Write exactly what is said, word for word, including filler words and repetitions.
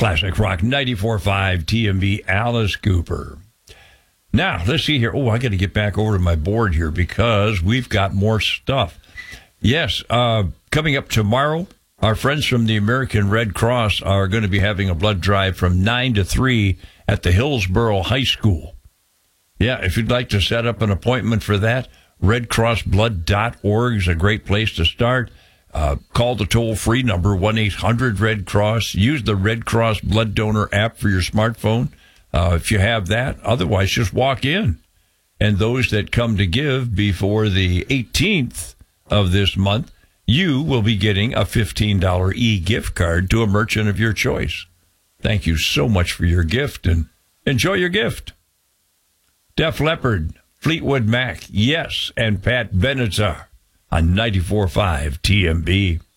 Classic Rock ninety-four point five T M B, Alice Cooper. Now, let's see here. Oh, I got to get back over to my board here because we've got more stuff. Yes, uh, coming up tomorrow, our friends from the American Red Cross are going to be having a blood drive from nine to three at the Hillsborough High School. Yeah, if you'd like to set up an appointment for that, red cross blood dot org is a great place to start. Uh, call the toll-free number, one eight hundred red cross. Use the Red Cross Blood Donor app for your smartphone. Uh, if you have that, otherwise just walk in. And those that come to give before the eighteenth of this month, you will be getting a fifteen dollars e-gift card to a merchant of your choice. Thank you so much for your gift, and enjoy your gift. Def Leppard, Fleetwood Mac, Yes, and Pat Benatar on ninety-four point five T M B.